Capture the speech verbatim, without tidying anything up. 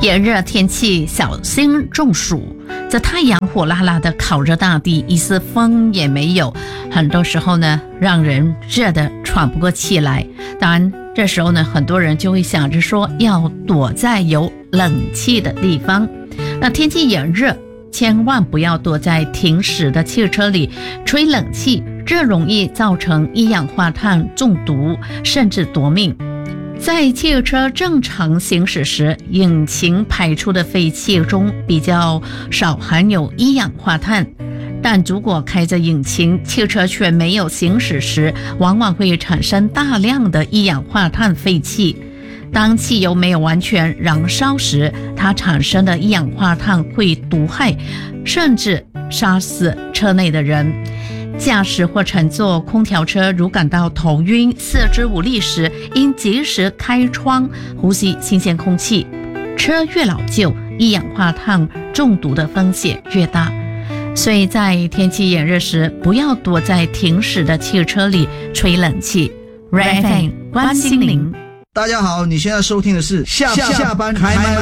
炎热天气小心中暑，这太阳火辣辣的烤着大地，一丝风也没有，很多时候呢让人热得喘不过气来。当然这时候呢很多人就会想着说要躲在有冷气的地方。那天气炎热，千万不要躲在停驶的汽车里吹冷气，这容易造成一氧化碳中毒，甚至夺命。在汽车正常行驶时，引擎排出的废气中比较少含有一氧化碳，但如果开着引擎，汽车却没有行驶时，往往会产生大量的一氧化碳废气。当汽油没有完全燃烧时，它产生的一氧化碳会毒害，甚至杀死车内的人。驾驶或乘坐空调车如感到头晕、四肢无力时，应及时开窗呼吸新鲜空气。车越老旧，一氧化碳中毒的风险越大，所以在天气炎热时，不要躲在停驶的汽车里吹冷气。 Red F M 关心您。 大家好，你现在收听的是下下班开麦